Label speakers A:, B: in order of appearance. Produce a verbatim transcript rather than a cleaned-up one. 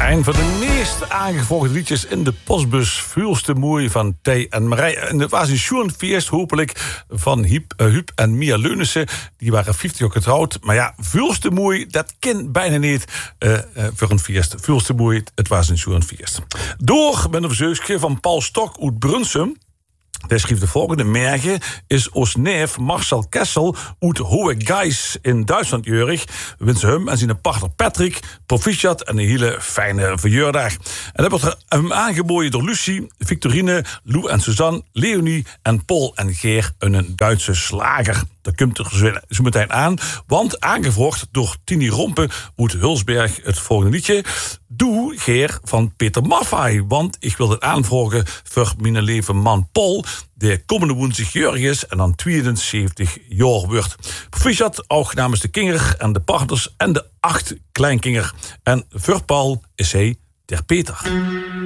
A: Een van de meest aangevolgde liedjes in de postbus Vuurste Moei van T en Marij. En het was een schoenfeest, hopelijk, van Huub, uh, Huub en Mia Leunissen. Die waren vijftig jaar getrouwd. Maar ja, Vuurste Moei, dat kent bijna niet uh, uh, voor een feest. Vuurste Moei, het was een schoenfeest. Door met een verzoekje van Paul Stok uit Brunsum. Hij schreef de volgende merken is ons neef Marcel Kessel uit Hohe Geis in Duitsland jurig. We wensen hem en zijn partner Patrick proficiat en een hele fijne verjaardag. En dat wordt hem aangeboden door Lucie, Victorine, Lou en Suzanne, Leonie en Paul en Geer, een Duitse slager. Dat komt er zo meteen aan, want aangevraagd door Tini Rompen uit Hulsberg het volgende liedje. Doe Geer van Peter Maffay, want ik wil het aanvragen voor mijn leven man Paul, de komende woensdag jarig is en dan tweeënzeventig jaar wordt. Proficiat ook namens de kinder en de partners en de acht kleinkinder. En voor Paul is hij der Peter.